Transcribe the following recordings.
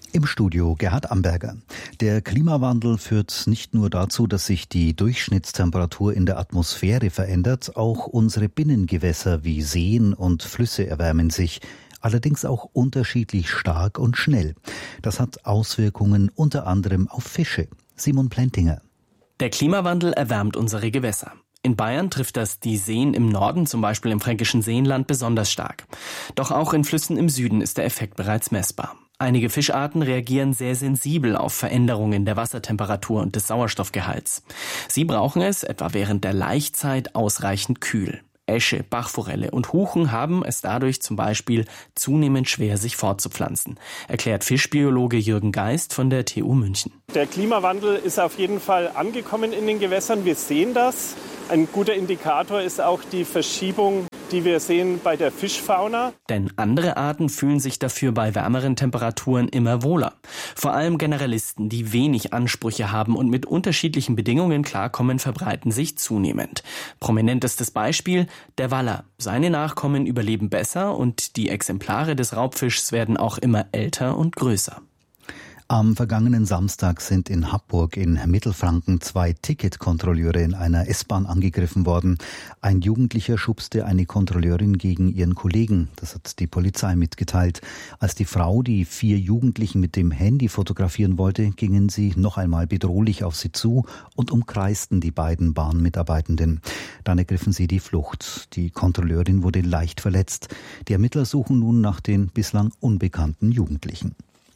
Im Studio Gerhard Amberger. Der Klimawandel führt nicht nur dazu, dass sich die Durchschnittstemperatur in der Atmosphäre verändert, auch unsere Binnengewässer wie Seen und Flüsse erwärmen sich, allerdings auch unterschiedlich stark und schnell. Das hat Auswirkungen unter anderem auf Fische. Simon Plentinger. Der Klimawandel erwärmt unsere Gewässer. In Bayern trifft das die Seen im Norden, zum Beispiel im fränkischen Seenland, besonders stark. Doch auch in Flüssen im Süden ist der Effekt bereits messbar. Einige Fischarten reagieren sehr sensibel auf Veränderungen der Wassertemperatur und des Sauerstoffgehalts. Sie brauchen es, etwa während der Laichzeit, ausreichend kühl. Äsche, Bachforelle und Huchen haben es dadurch zum Beispiel zunehmend schwer, sich fortzupflanzen, erklärt Fischbiologe Jürgen Geist von der TU München. Der Klimawandel ist auf jeden Fall angekommen in den Gewässern. Wir sehen das. Ein guter Indikator ist auch die Verschiebung, die wir sehen bei der Fischfauna. Denn andere Arten fühlen sich dafür bei wärmeren Temperaturen immer wohler. Vor allem Generalisten, die wenig Ansprüche haben und mit unterschiedlichen Bedingungen klarkommen, verbreiten sich zunehmend. Prominentestes Beispiel: der Waller. Seine Nachkommen überleben besser und die Exemplare des Raubfischs werden auch immer älter und größer. Am vergangenen Samstag sind in Happurg in Mittelfranken 2 Ticketkontrolleure in einer S-Bahn angegriffen worden. Ein Jugendlicher schubste eine Kontrolleurin gegen ihren Kollegen. Das hat die Polizei mitgeteilt. Als die Frau die 4 Jugendlichen mit dem Handy fotografieren wollte, gingen sie noch einmal bedrohlich auf sie zu und umkreisten die beiden Bahnmitarbeitenden. Dann ergriffen sie die Flucht. Die Kontrolleurin wurde leicht verletzt. Die Ermittler suchen nun nach den bislang unbekannten Jugendlichen.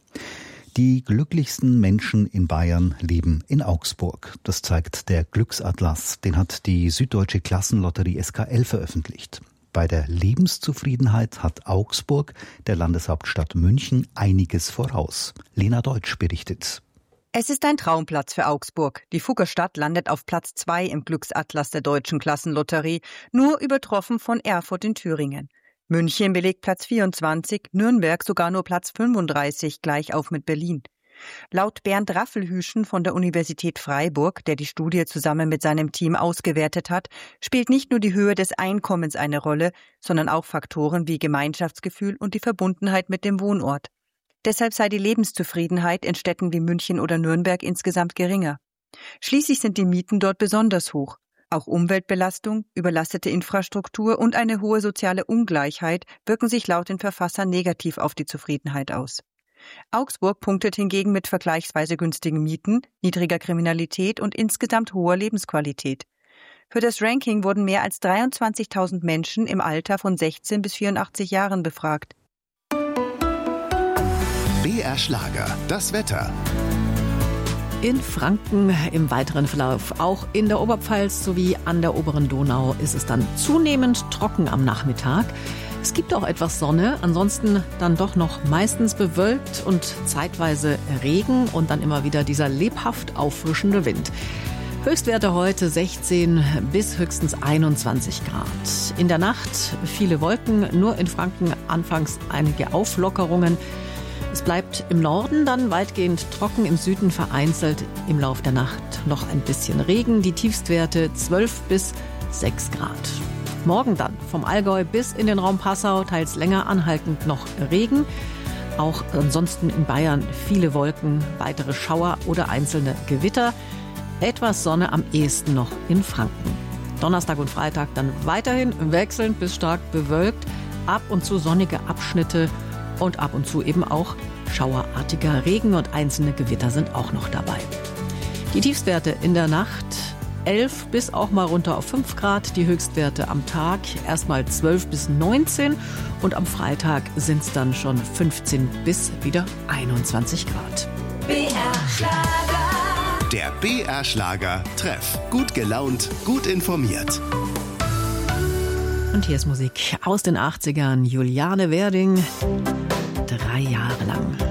Die glücklichsten Menschen in Bayern leben in Augsburg. Das zeigt der Glücksatlas. Den hat die Süddeutsche Klassenlotterie SKL veröffentlicht. Bei der Lebenszufriedenheit hat Augsburg, der Landeshauptstadt München, einiges voraus. Lena Deutsch berichtet. Es ist ein Traumplatz für Augsburg. Die Fuggerstadt landet auf Platz 2 im Glücksatlas der Deutschen Klassenlotterie, nur übertroffen von Erfurt in Thüringen. München belegt Platz 24, Nürnberg sogar nur Platz 35, gleich auf mit Berlin. Laut Bernd Raffelhüschen von der Universität Freiburg, der die Studie zusammen mit seinem Team ausgewertet hat, spielt nicht nur die Höhe des Einkommens eine Rolle, sondern auch Faktoren wie Gemeinschaftsgefühl und die Verbundenheit mit dem Wohnort. Deshalb sei die Lebenszufriedenheit in Städten wie München oder Nürnberg insgesamt geringer. Schließlich sind die Mieten dort besonders hoch. Auch Umweltbelastung, überlastete Infrastruktur und eine hohe soziale Ungleichheit wirken sich laut den Verfassern negativ auf die Zufriedenheit aus. Augsburg punktet hingegen mit vergleichsweise günstigen Mieten, niedriger Kriminalität und insgesamt hoher Lebensqualität. Für das Ranking wurden mehr als 23.000 Menschen im Alter von 16 bis 84 Jahren befragt. BR Schlager, das Wetter. In Franken im weiteren Verlauf, auch in der Oberpfalz sowie an der oberen Donau ist es dann zunehmend trocken am Nachmittag. Es gibt auch etwas Sonne, ansonsten dann doch noch meistens bewölkt und zeitweise Regen und dann immer wieder dieser lebhaft auffrischende Wind. Höchstwerte heute 16 bis höchstens 21 Grad. In der Nacht viele Wolken, nur in Franken anfangs einige Auflockerungen. Es bleibt im Norden dann weitgehend trocken, im Süden vereinzelt im Lauf der Nacht noch ein bisschen Regen. Die Tiefstwerte 12 bis 6 Grad. Morgen dann vom Allgäu bis in den Raum Passau, teils länger anhaltend noch Regen. Auch ansonsten in Bayern viele Wolken, weitere Schauer oder einzelne Gewitter. Etwas Sonne am ehesten noch in Franken. Donnerstag und Freitag dann weiterhin wechselnd bis stark bewölkt, ab und zu sonnige Abschnitte und ab und zu eben auch schauerartiger Regen und einzelne Gewitter sind auch noch dabei. Die Tiefstwerte in der Nacht 11 bis auch mal runter auf 5 Grad. Die Höchstwerte am Tag erstmal 12 bis 19 und am Freitag sind es dann schon 15 bis wieder 21 Grad. BR Schlager. Der BR Schlager Treff. Gut gelaunt, gut informiert. Und hier ist Musik aus den 80ern. Juliane Werding, 3 Jahre lang.